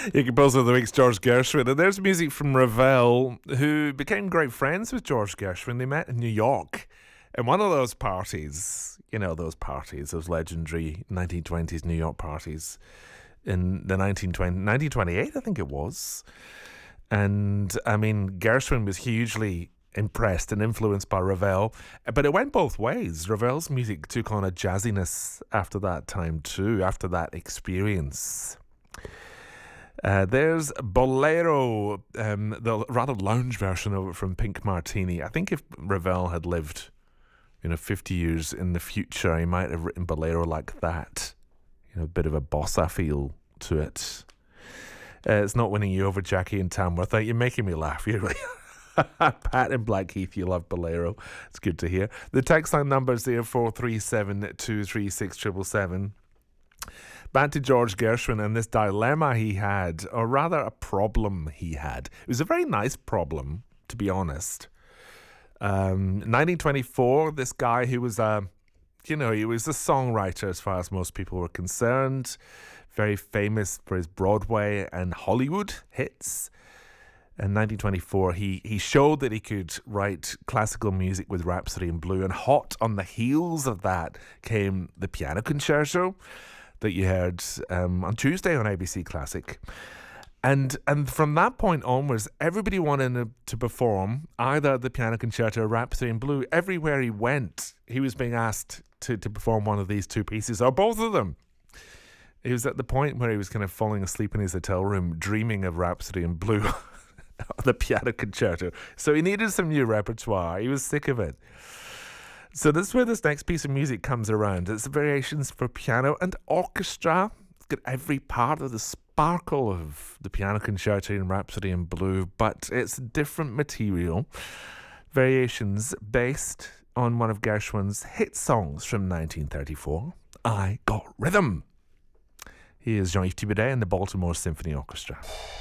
Your composer of the week's George Gershwin, and there's music from Ravel, who became great friends with George Gershwin. They met in New York in one of those parties. You know, those legendary 1920s New York parties in the 1928, I think it was. And I mean, Gershwin was hugely impressed and influenced by Ravel, but it went both ways. Ravel's music took on a jazziness after that time too, after that experience. There's Bolero, the rather lounge version of it from Pink Martini. I think if Ravel had lived, 50 years in the future, he might have written Bolero like that. A bit of a bossa feel to it. It's not winning you over, Jackie and Tamworth. You're making me laugh. You really. Pat and Blackheath, you love Bolero. It's good to hear. The text line number's there, 437-236-777. Back to George Gershwin and this dilemma he had, or rather a problem he had. It was a very nice problem, to be honest. 1924, this guy who was he was a songwriter as far as most people were concerned. Very famous for his Broadway and Hollywood hits. In 1924, he showed that he could write classical music with Rhapsody in Blue, and hot on the heels of that came the Piano Concerto that you heard on Tuesday on ABC Classic. And from that point onwards, everybody wanted to perform either the Piano Concerto or Rhapsody in Blue. Everywhere he went, he was being asked to perform one of these two pieces, or both of them. He was at the point where he was kind of falling asleep in his hotel room, dreaming of Rhapsody in Blue, the Piano Concerto. So he needed some new repertoire. He was sick of it. So this is where this next piece of music comes around. It's variations for piano and orchestra. It's got every part of the sparkle of the Piano Concerto and Rhapsody in Blue, but it's different material. Variations based on one of Gershwin's hit songs from 1934, I Got Rhythm. Here's Jean-Yves Thibaudet and the Baltimore Symphony Orchestra.